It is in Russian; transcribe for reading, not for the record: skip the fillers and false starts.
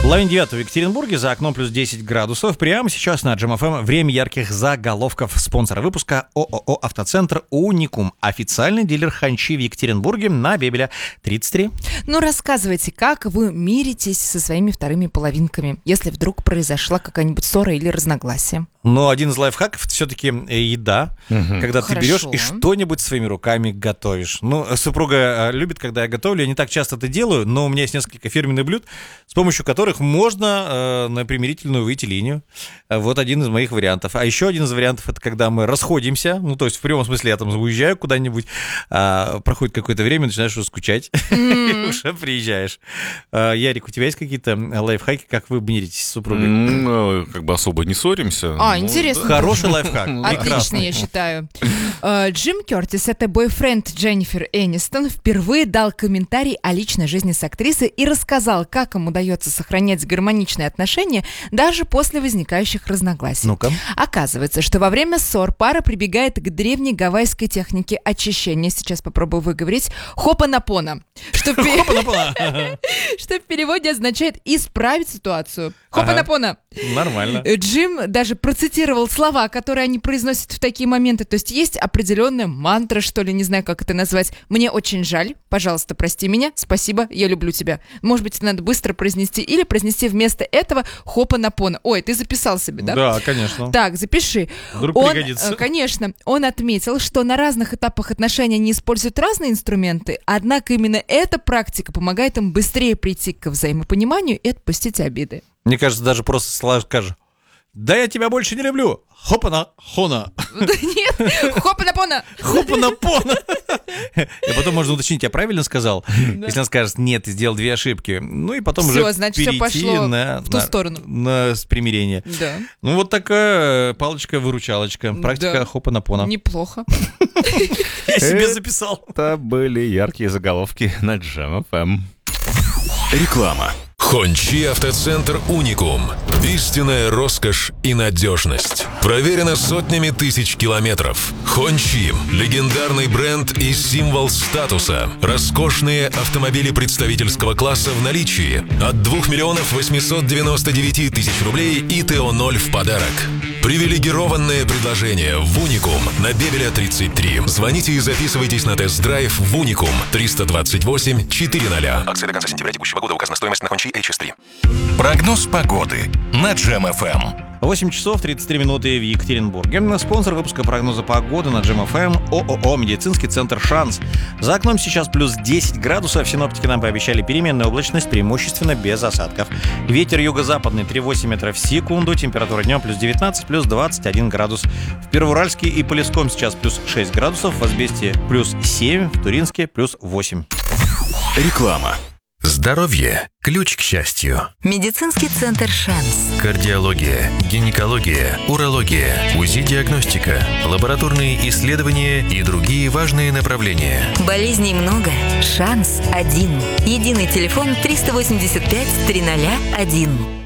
Половина 9 в Екатеринбурге, за окном плюс 10 градусов. Прямо сейчас на Джем ФМ время ярких заголовков. Спонсора выпуска ООО «Автоцентр Уникум». Официальный дилер ханчи в Екатеринбурге на Бебеля 33. Ну, рассказывайте, как вы миритесь со своими вторыми половинками, если вдруг произошла какая-нибудь ссора или разногласие? Но один из лайфхаков — это все-таки еда, когда ты берешь и что-нибудь своими руками готовишь. Ну, супруга любит, когда я готовлю. Я не так часто это делаю, но у меня есть несколько фирменных блюд, с помощью которых можно на примирительную выйти линию. Вот один из моих вариантов. А еще один из вариантов — это когда мы расходимся. Ну, то есть в прямом смысле я там уезжаю куда-нибудь, проходит какое-то время, начинаешь уже скучать, и уже приезжаешь. Ярик, у тебя есть какие-то лайфхаки, как вы миритесь с супругой? Ну, как бы особо не ссоримся. Интересно. Хороший лайфхак. Отлично, я считаю. Джим Кертис, это бойфренд Дженнифер Энистон, впервые дал комментарий о личной жизни с актрисой и рассказал, как им удается сохранять гармоничные отношения даже после возникающих разногласий. Ну-ка. Оказывается, что во время ссор пара прибегает к древней гавайской технике очищения. Сейчас попробую выговорить. Хопанапона. Что в переводе означает «исправить ситуацию». Хопанапона. Нормально. Джим даже процитировал слова, которые они произносят в такие моменты. То есть есть определенная мантра, что ли, не знаю, как это назвать. «Мне очень жаль, пожалуйста, прости меня, спасибо, я люблю тебя». Может быть, это надо быстро произнести или произнести вместо этого хопанапона. Ой, ты записал себе, да? Да, конечно. Так, запиши. Вдруг пригодится. Конечно. Он отметил, что на разных этапах отношений они используют разные инструменты, однако именно эта практика помогает им быстрее прийти к взаимопониманию и отпустить обиды. Мне кажется, даже просто скажешь: «Да я тебя больше не люблю». Хопана-хона. Нет, хопана-пона. Хопана-пона. И потом можно уточнить, я правильно сказал? Если он скажет: «Нет, ты сделал 2 ошибки». Ну и потом Всё, уже значит, всё перейти пошло на в ту сторону. на примирение. Да. Ну вот такая палочка-выручалочка. Практика Да. хопана-пона. Неплохо. Я себе записал. Это были яркие заголовки на Джем ФМ. Реклама. Хончи «Автоцентр Уникум». Истинная роскошь и надежность. Проверено сотнями тысяч километров. Хончи – легендарный бренд и символ статуса. Роскошные автомобили представительского класса в наличии. От 2 899 000 рублей и ТО-0 в подарок. Привилегированное предложение в Уникум на Бебеля 33. Звоните и записывайтесь на тест-драйв в Уникум 328 400. Акция до конца сентября текущего года. Указана стоимость на Хончи HS3. Прогноз погоды на Джем ФМ. 8 часов 33 минуты в Екатеринбурге. Спонсор выпуска прогноза погоды на Джем ФМ ООО «Медицинский центр «Шанс». За окном сейчас плюс 10 градусов. Синоптики нам пообещали переменную облачность, преимущественно без осадков. Ветер юго-западный 3,8 метров в секунду. Температура днем плюс 19, плюс 21 градус. В Первоуральске и Полесском сейчас плюс 6 градусов. В Азбесте плюс 7, в Туринске плюс 8. Реклама. Здоровье – ключ к счастью. Медицинский центр «Шанс». Кардиология, гинекология, урология, УЗИ-диагностика, лабораторные исследования и другие важные направления. Болезней много. Шанс один. Единый телефон 385 301.